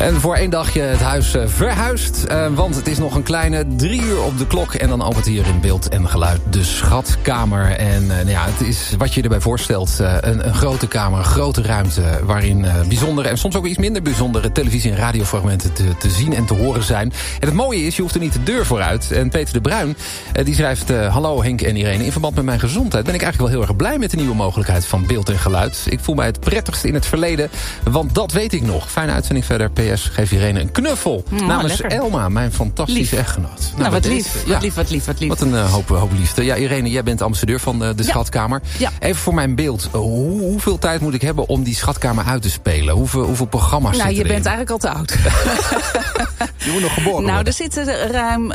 En voor 1 dagje het huis verhuisd. Want het is nog een kleine 3 uur op de klok. En dan opent hier in beeld en geluid de Schatkamer. En ja, het is wat je erbij voorstelt. Een grote kamer, een grote ruimte. Waarin bijzondere en soms ook iets minder bijzondere televisie- en radiofragmenten te zien en te horen zijn. En het mooie is, je hoeft er niet de deur vooruit. En Peter de Bruin, die schrijft... Hallo Henk en Irene, in verband met mijn gezondheid ben ik eigenlijk wel heel erg blij met de nieuwe mogelijkheid van beeld en geluid. Ik voel mij het prettigst in het verleden, want dat weet ik nog. Fijne uitzending verder. PS, geef Irene een knuffel. Namens lekker. Elma, mijn fantastische echtgenoot. Nou, wat lief. Ja. Wat lief. Wat een hoop liefde. Ja, Irene, jij bent ambassadeur van de Schatkamer. Ja. Even voor mijn beeld. Hoeveel tijd moet ik hebben om die Schatkamer uit te spelen? Hoeveel programma's zitten je erin? bent eigenlijk al te oud. Je moet nog geboren worden. Er zitten ruim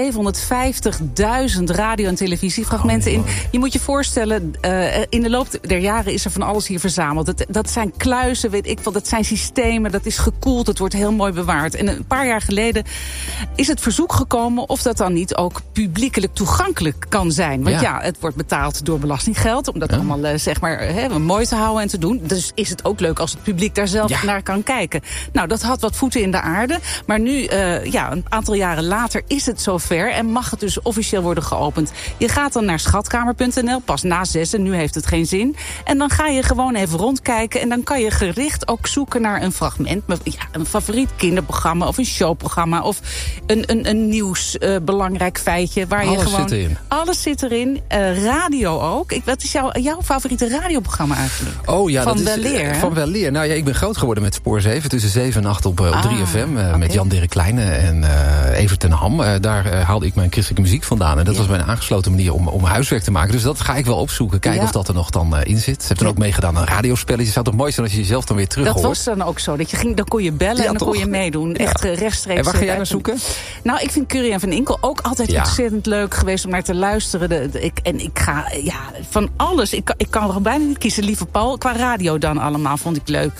750.000 radio- en televisiefragmenten in. Je moet je voorstellen, in de loop der jaren is er van alles hier verzameld. Dat zijn kluizen, weet ik wel, dat zijn systemen, dat is gekoeld, het wordt heel mooi bewaard. En een paar jaar geleden is het verzoek gekomen of dat dan niet ook publiekelijk toegankelijk kan zijn. Want het wordt betaald door belastinggeld, om dat allemaal mooi te houden en te doen. Dus is het ook leuk als het publiek daar zelf naar kan kijken. Nou, dat had wat voeten in de aarde. Maar nu, een aantal jaren later is het zover en mag het dus officieel worden geopend. Je gaat dan naar schatkamer.nl, pas na 6, nu heeft het geen zin. En dan ga je gewoon even rondkijken en dan kan je gericht ook zoeken naar een fragment. Een favoriet kinderprogramma of een showprogramma of een nieuws belangrijk feitje. Waar alles je gewoon, zit erin. Alles zit erin. Radio ook. Wat is jouw favoriete radioprogramma eigenlijk? Oh ja, van Weleer. Van Weleer. Nou ja, ik ben groot geworden met Spoor 7 tussen 7 en 8 op 3FM. Met Jan-Dirk Kleine en Evert ten Ham. Daar haalde ik mijn christelijke muziek vandaan. En dat was mijn aangesloten manier om huiswerk te maken. Dus dat ga ik wel opzoeken. Kijken of dat er nog dan in zit. Ze heeft dan ook meegedaan aan radiospelletjes. Het zou toch mooi zijn als je jezelf dan weer terug hoort? Dat was dan ook zo. Dan kon je bellen en dan kon je meedoen. Echt rechtstreeks. En waar ga jij naar zoeken? Nou, ik vind Curry en Van Inkel ook altijd ontzettend leuk geweest om naar te luisteren. Ik ga van alles. Ik kan er bijna niet kiezen. Lieve Paul, qua radio dan allemaal vond ik leuk.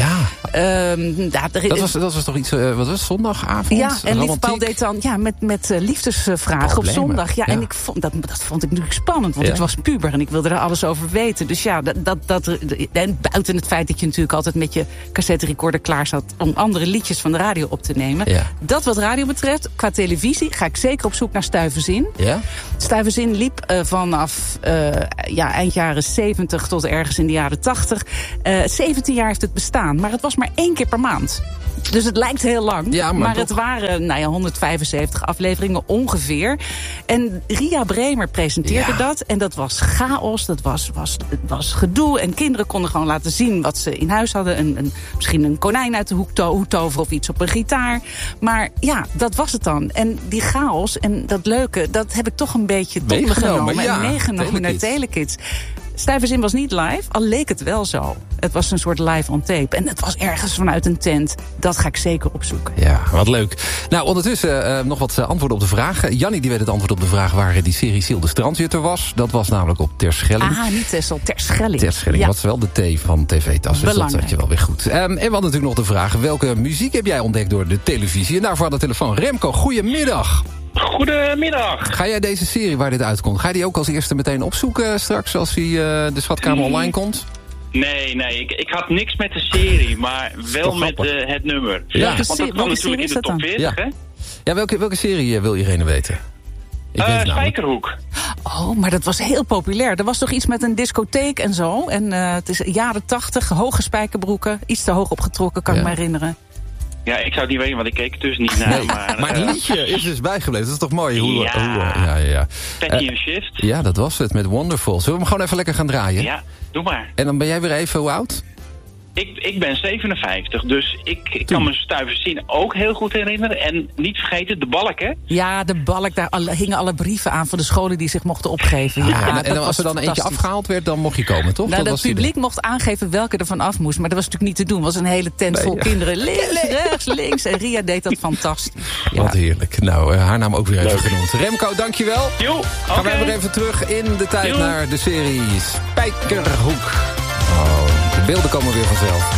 Dat was toch iets, wat was het, zondagavond? Ja, en Lieve Paul deed dan met liefdesvragen op zondag. Ja, en ik vond dat vond ik natuurlijk spannend, want ik was puber en ik wilde er alles over weten. Dus ja, en buiten het feit dat je natuurlijk altijd met je cassette recorder klaar zat om andere liedjes van de radio op te nemen. Ja. Dat wat radio betreft, qua televisie ga ik zeker op zoek naar Stuiverzin. Ja? Stuiverzin liep vanaf eind jaren 70 tot ergens in de jaren 80. 17 jaar heeft het bestaan, maar het was maar 1 keer per maand. Dus het lijkt heel lang, maar het waren 175 afleveringen ongeveer. En Ria Bremer presenteerde dat. En dat was chaos, dat was gedoe. En kinderen konden gewoon laten zien wat ze in huis hadden. Misschien een konijn uit de hoek toveren of iets op een gitaar. Maar ja, dat was het dan. En die chaos en dat leuke, dat heb ik toch een beetje tot me genomen. En meegenomen naar Telekids. Stuiverzin was niet live, al leek het wel zo. Het was een soort live on tape. En het was ergens vanuit een tent. Dat ga ik zeker opzoeken. Ja, wat leuk. Nou, ondertussen nog wat antwoorden op de vraag. Jannie die weet het antwoord op de vraag waar die serie Ziel de Strandjutter was. Dat was namelijk op Terschelling. Niet Texel, Terschelling. Terschelling, wat is wel de T van TV-tas. Dus dat had je wel weer goed. En we hadden natuurlijk nog de vraag, welke muziek heb jij ontdekt door de televisie? En daarvoor aan de telefoon Remco, goedemiddag. Goedemiddag. Ga jij deze serie waar dit uitkomt, ga je die ook als eerste meteen opzoeken straks als die de Schatkamer online komt? Nee, ik had niks met de serie, maar wel met het nummer. Ja. Want dat kwam natuurlijk in de top 40, hè? Ja, welke serie wil Irene weten? Spijkerhoek. Oh, maar dat was heel populair. Er was toch iets met een discotheek en zo. En het is jaren 80, hoge spijkerbroeken. Iets te hoog opgetrokken, kan ik me herinneren. Ja, ik zou het niet weten, want ik keek er dus niet naar. Nee, maar het liedje is dus bijgebleven. Dat is toch mooi? Patty and Shift. Ja, dat was het, met Wonderful. Zullen we hem gewoon even lekker gaan draaien? Ja, doe maar. En dan ben jij weer even hoe oud? Ik ben 57, dus ik kan me Stuiverzin ook heel goed herinneren. En niet vergeten, de balk, hè? Ja, de balk, daar hingen alle brieven aan van de scholen die zich mochten opgeven. Ja, en als er dan eentje afgehaald werd, dan mocht je komen, toch? Nou, dat publiek mocht aangeven welke er van af moest. Maar dat was natuurlijk niet te doen. Het was een hele tent vol kinderen. Links, rechts, links. En Ria deed dat fantastisch. Ja. Wat heerlijk. Nou, haar naam ook weer even genoemd. Remco, dankjewel. Gaan wij weer even terug in de tijd naar de serie Spijkerhoek. De beelden komen weer vanzelf.